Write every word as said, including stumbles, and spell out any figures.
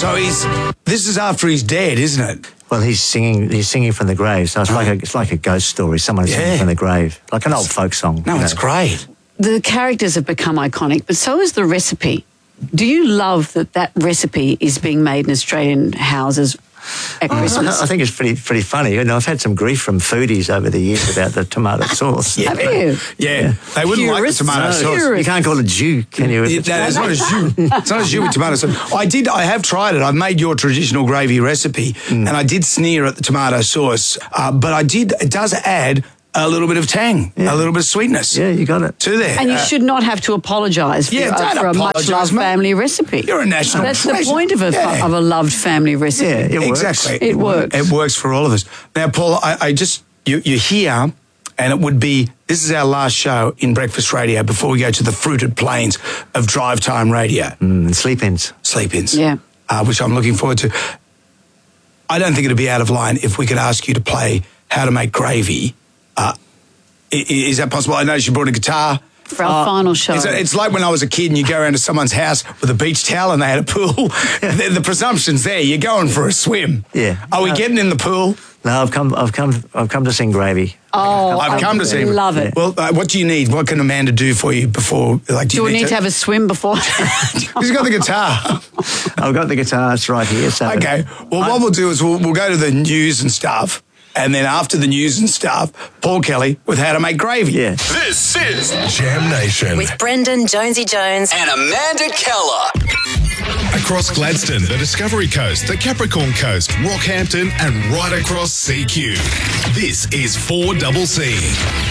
So he's. This is after he's dead, isn't it? Well, he's singing. He's singing from the grave, so it's like a it's like a ghost story. Someone Yeah. singing from the grave, like an old folk song. No, you it's know. great. The characters have become iconic, but so is the recipe. Do you love that that recipe is being made in Australian houses at Christmas? I think it's pretty pretty funny. You know, I've had some grief from foodies over the years about the tomato sauce. Have you? Yeah, they wouldn't like the Purists. tomato No. sauce. Purists. You can't call it jus, can you? Yeah, no, it's not a jus. It's not a jus with tomato sauce. I did. I have tried it. I've made your traditional gravy recipe, and I did sneer at the tomato sauce, uh, but I did. It does add a little bit of tang, Yeah. a little bit of sweetness. Yeah, you got it. To there. And you Uh, should not have to apologise for, Yeah, uh, don't for a apologise, much-loved mate. family recipe. You're a national That's the treasure. point of a, Yeah. of a loved family recipe. Yeah, it works. Exactly. It works. It works for all of us. Now, Paul, I, I just, you, you're here, and it would be, this is our last show in Breakfast Radio before we go to the fruited plains of drive time radio. Mm, and sleep-ins. Sleep-ins. Yeah. Uh, which I'm looking forward to. I don't think it'd be out of line if we could ask you to play How to Make Gravy. Uh, i- i- is that possible? I noticed you brought a guitar. For our final show. It's, it's like when I was a kid and you go around to someone's house with a beach towel and they had a pool. the, the presumption's there. You're going for a swim. Yeah. Are we Uh, getting in the pool? No, I've come. I've come. I've come to sing gravy. Oh, I've come to see. love it. Well, uh, what do you need? What can Amanda do for you before? Like, Do we need to have a swim before? Who's got the guitar? I've got the guitar. It's right here. So Okay. Well, what we'll do is we'll, we'll go to the news and stuff, and then after the news and stuff, Paul Kelly with How to Make Gravy. Yeah. This is Jam Nation With Brendan Jonesy Jones. and Amanda Keller. Across Gladstone, the Discovery Coast, the Capricorn Coast, Rockhampton, and right across C Q. This is four C C.